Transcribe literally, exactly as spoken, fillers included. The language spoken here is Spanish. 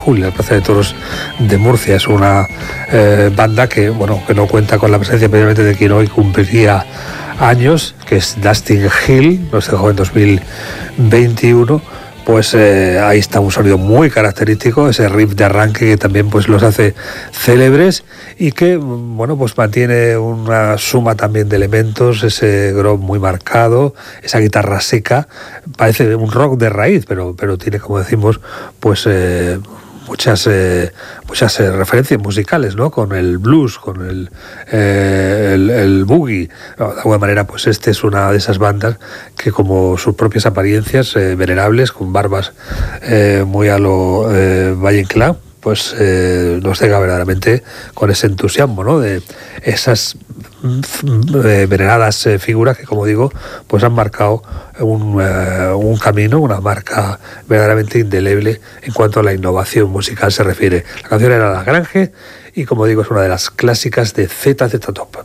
La Plaza de Toros de Murcia es una eh, banda que, bueno, que no cuenta con la presencia previamente de quien hoy cumpliría años, que es Dustin Hill, nos dejó en dos mil veintiuno. Pues eh, ahí está un sonido muy característico, ese riff de arranque que también pues los hace célebres y que, bueno, pues mantiene una suma también de elementos, ese groove muy marcado, esa guitarra seca, parece un rock de raíz, pero, pero tiene, como decimos, pues eh, muchas eh, muchas eh, referencias musicales, ¿no? Con el blues, con el, eh, el, el boogie. De alguna manera, pues este es una de esas bandas que, como sus propias apariencias, eh, venerables, con barbas eh, muy a lo eh, Valle Inclán, pues eh, nos deja verdaderamente con ese entusiasmo, ¿no? De esas eh, veneradas eh, figuras que, como digo, pues han marcado un, eh, un camino, una marca verdaderamente indeleble en cuanto a la innovación musical se refiere. La canción era La Grange y, como digo, es una de las clásicas de Z Z Top.